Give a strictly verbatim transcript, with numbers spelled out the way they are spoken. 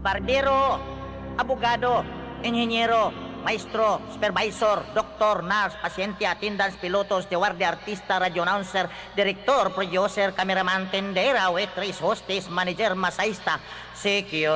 barbero, abogado, inhenyero, maestro, supervisor, doktor, nurse, pasyente, attendants, pilotos, steward, artista, radio announcer, director, producer, cameraman, tendera, waitress, hostess, manager, masahista, security.